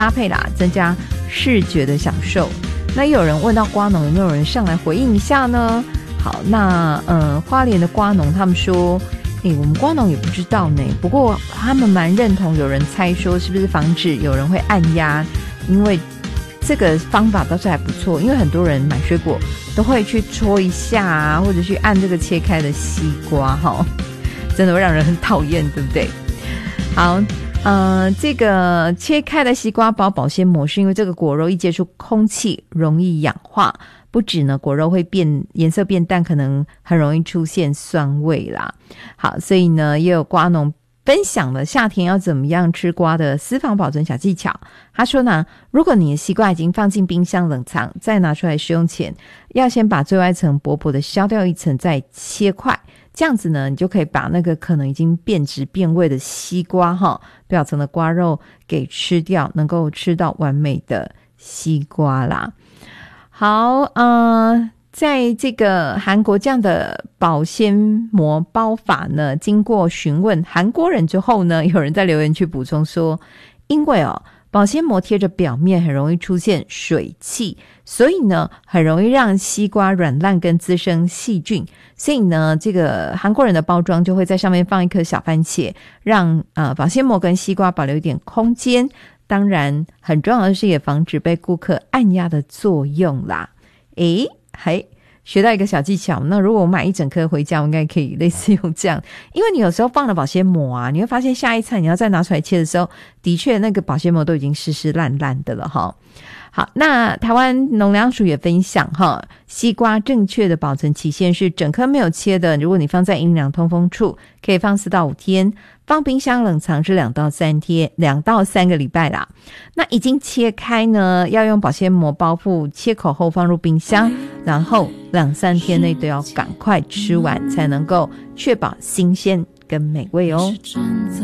搭配啦，增加视觉的享受。那也有人问到瓜农，有没有人上来回应一下呢？好，那花莲的瓜农他们说，我们瓜农也不知道呢，不过他们蛮认同，有人猜说是不是防止有人会按压，因为这个方法倒是还不错，因为很多人买水果都会去戳一下啊，或者去按这个切开的西瓜真的会让人很讨厌，对不对？好，这个切开的西瓜包保鲜膜是因为这个果肉一接触空气容易氧化，不止呢果肉会颜色变淡，可能很容易出现酸味啦。好，所以呢也有瓜农分享了夏天要怎么样吃瓜的私房保存小技巧。他说呢，如果你的西瓜已经放进冰箱冷藏，在拿出来使用前，要先把最外层薄薄的削掉一层，再切块，这样子呢你就可以把那个可能已经变质变味的西瓜表层的瓜肉给吃掉，能够吃到完美的西瓜啦。好，在这个韩国这样的保鲜膜包法呢，经过询问韩国人之后呢，有人在留言区补充说，因为保鲜膜贴着表面很容易出现水汽，所以呢很容易让西瓜软烂跟滋生细菌，所以呢这个韩国人的包装就会在上面放一颗小番茄，让保鲜膜跟西瓜保留一点空间。当然很重要的是也防止被顾客按压的作用啦。学到一个小技巧，那如果我买一整颗回家，我应该可以类似用这样，因为你有时候放了保鲜膜啊，你会发现下一餐你要再拿出来切的时候，的确那个保鲜膜都已经湿湿烂烂的了齁。好，那台湾农粮署也分享西瓜正确的保存期限是整颗没有切的，如果你放在阴凉通风处，可以放4到5天，放冰箱冷藏是2到3个礼拜啦。那已经切开呢，要用保鲜膜包覆，切口后放入冰箱，然后2-3天内都要赶快吃完，才能够确保新鲜跟美味哦。